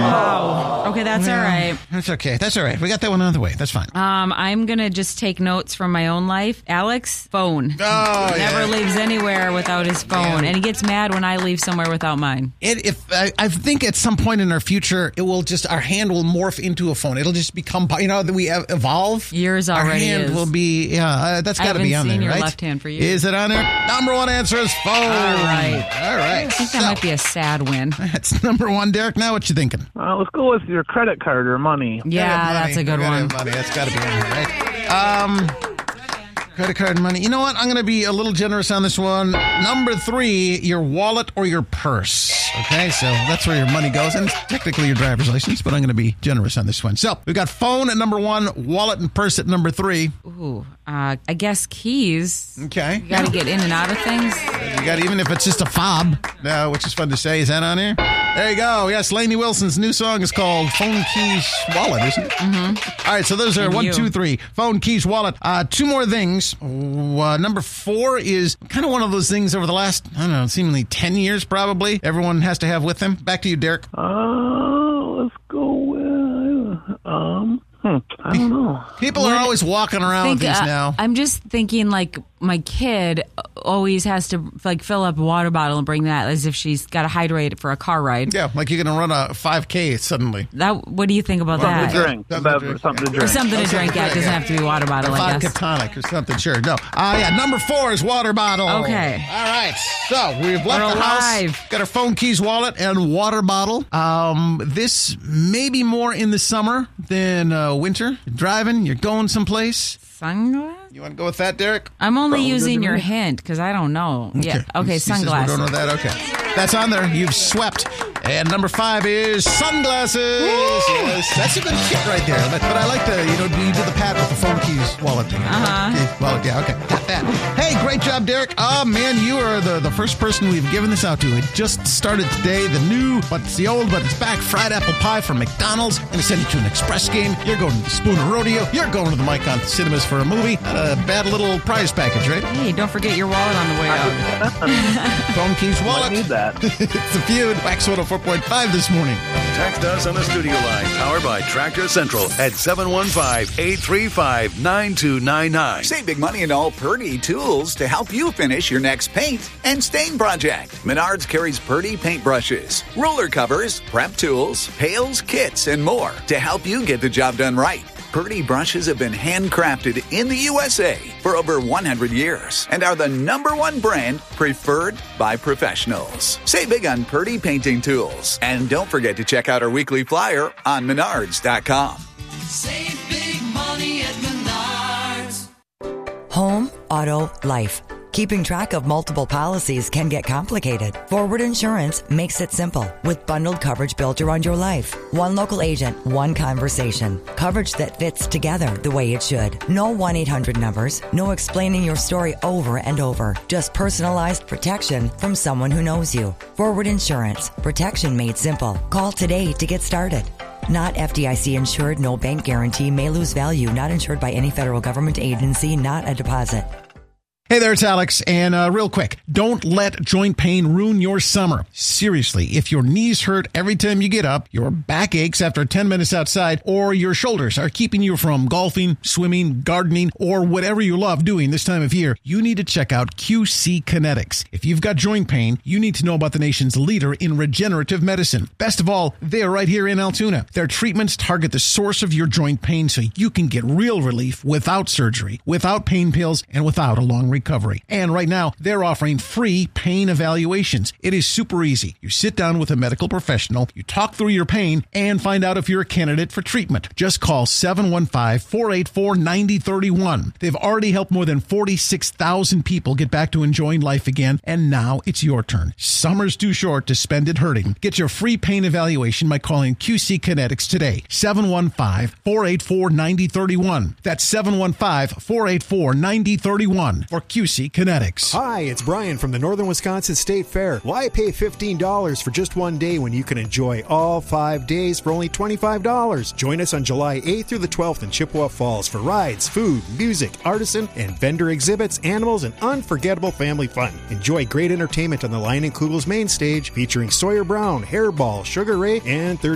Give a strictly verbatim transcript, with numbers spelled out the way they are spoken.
Wow. Okay, that's Well, all right. That's okay. That's all right. We got that one out of the way. That's fine. Um, I'm going to just take notes from my own life. Alex, phone. Oh, Never yeah. leaves anywhere without his phone. Yeah. And he gets mad when I leave somewhere without mine. It, if I, I think at some point in our future, it will just our hand will morph into a phone. It'll just become, you know, that we ev- evolve. Yours Our already hand is. will be, yeah, uh, that's I got to be haven't on seen there, your right? left hand for years. Is it on there? Number one answer is phone. All right. All right. I think that So, might be a sad win. that's number one, Derek. Now what you thinking? Uh, let's go with your credit card or money. Yeah, Gotta have that's a money. good Gotta one. have money. That's got to be on there, right? Um, credit card money. You know what? I'm going to be a little generous on this one. Number three, your wallet or your purse. Okay, so that's where your money goes, and it's technically your driver's license, but I'm going to be generous on this one. So we've got phone at number one, wallet and purse at number three. Ooh, uh, I guess keys. Okay. You got to get in and out of things. You got even if it's just a fob, uh, which is fun to say. Is that on here? There you go. Yes, Lainey Wilson's new song is called Phone Keys Wallet, isn't it? Mm-hmm. All right, so those are And one, you. two, three. Phone, keys, wallet. Uh, two more things. Uh, number four is kind of one of those things over the last, I don't know, seemingly ten years probably. Everyone has to have with them. Back to you, Derek. Uh, let's go with, um, hmm, I don't know. People are always walking around with Think, these uh, now. I'm just thinking like my kid always has to like fill up a water bottle and bring that as if she's got to hydrate for a car ride. Yeah, like you're going to run a five K suddenly. That. What do you think about Something that? to drink. Something to Bev- drink, Something to yeah. Or drink. something to Something drink. to Yeah, it drink, doesn't yeah. have to be water bottle, I Vodka guess. tonic or something, sure. No. Uh, yeah, number four is water bottle. Okay. All right. So we've left We're the alive. house, got our phone, keys, wallet, and water bottle. Um, this may be more in the summer than uh, winter. You're driving, you're going someplace. Sunglasses? You want to go with that, Derek? I'm only Probably using good to your me. hint because I don't know. Yeah. Okay, He says sunglasses. We're going with that. Okay. That's on there. You've swept. And number five is sunglasses. Yes, that's a good kit right there. But, but I like the, you know, you do the pat with the phone keys wallet thing. Uh-huh. Keys, wallet, yeah, okay. Got that. Hey, great job, Derek. Oh, man, you are the, the first person we've given this out to. It just started today. The new, but it's the old, but it's back. Fried apple pie from McDonald's. Going to send you to an express game. You're going to the Spooner Rodeo. You're going to the Micon Cinemas for a movie. Not a bad little prize package, right? Hey, don't forget your wallet on the way out. Phone keys, wallet. I need that. It's the Feud. Wax one oh four point five this morning. Text us on the studio line, powered by Tractor Central at seven one five, eight three five, nine two nine nine. Save big money and all Purdy tools to help you finish your next paint and stain project. Menards carries Purdy paintbrushes, roller covers, prep tools, pails, kits, and more to help you get the job done right. Purdy brushes have been handcrafted in the U S A for over one hundred years and are the number one brand preferred by professionals. Save big on Purdy painting tools. And don't forget to check out our weekly flyer on menards dot com. Save big money at Menards. Home, auto, life. Keeping track of multiple policies can get complicated. Forward Insurance makes it simple with bundled coverage built around your life. One local agent, one conversation. Coverage that fits together the way it should. No one eight hundred numbers. No explaining your story over and over. Just personalized protection from someone who knows you. Forward Insurance. Protection made simple. Call today to get started. Not F D I C insured, no bank guarantee, may lose value, not insured by any federal government agency, not a deposit. Hey there, it's Alex, and uh, real quick, don't let joint pain ruin your summer. Seriously, if your knees hurt every time you get up, your back aches after ten minutes outside, or your shoulders are keeping you from golfing, swimming, gardening, or whatever you love doing this time of year, you need to check out Q C Kinetics. If you've got joint pain, you need to know about the nation's leader in regenerative medicine. Best of all, they're right here in Altoona. Their treatments target the source of your joint pain so you can get real relief without surgery, without pain pills, and without a long recovery. And right now, they're offering free pain evaluations. It is super easy. You sit down with a medical professional, you talk through your pain, and find out if you're a candidate for treatment. Just call seven one five, four eight four, nine zero three one. They've already helped more than forty-six thousand people get back to enjoying life again, and now it's your turn. Summer's too short to spend it hurting. Get your free pain evaluation by calling Q C Kinetics today. seven one five, four eight four, nine zero three one. That's seven one five, four eight four, nine zero three one for Q C Kinetics. Hi, it's Brian from the Northern Wisconsin State Fair. Why pay fifteen dollars for just one day when you can enjoy all five days for only twenty-five dollars? Join us on July eighth through the twelfth in Chippewa Falls for rides, food, music, artisan, and vendor exhibits, animals, and unforgettable family fun. Enjoy great entertainment on the Lion and Kugel's main stage featuring Sawyer Brown, Hairball, Sugar Ray, and thirty